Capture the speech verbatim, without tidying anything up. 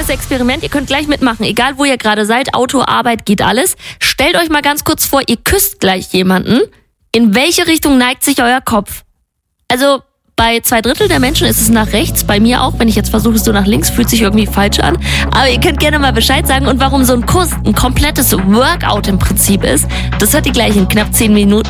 Experiment, ihr könnt gleich mitmachen, egal wo ihr gerade seid, Auto, Arbeit, geht alles. Stellt euch mal ganz kurz vor, ihr küsst gleich jemanden. In welche Richtung neigt sich euer Kopf? Also bei zwei Drittel der Menschen ist es nach rechts, bei mir auch. Wenn ich jetzt versuche, so nach links, fühlt sich irgendwie falsch an. Aber ihr könnt gerne mal Bescheid sagen und warum so ein Kuss ein komplettes Workout im Prinzip ist. Das hört ihr gleich in knapp zehn Minuten.